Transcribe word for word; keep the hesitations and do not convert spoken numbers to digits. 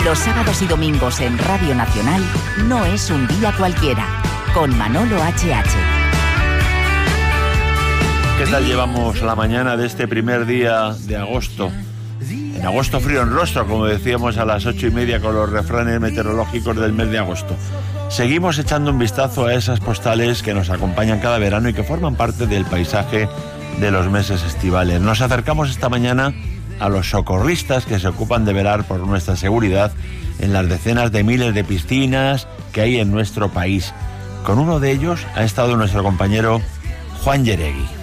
Los sábados y domingos en Radio Nacional no es un día cualquiera, con Manolo H H. ¿Qué tal llevamos la mañana de este primer día de agosto? En agosto frío en rostro, como decíamos a las ocho y media con los refranes meteorológicos del mes de agosto. Seguimos echando un vistazo a esas postales que nos acompañan cada verano y que forman parte del paisaje de los meses estivales. Nos acercamos esta mañana a los socorristas que se ocupan de velar por nuestra seguridad en las decenas de miles de piscinas que hay en nuestro país. Con uno de ellos ha estado nuestro compañero Juan Yeregui.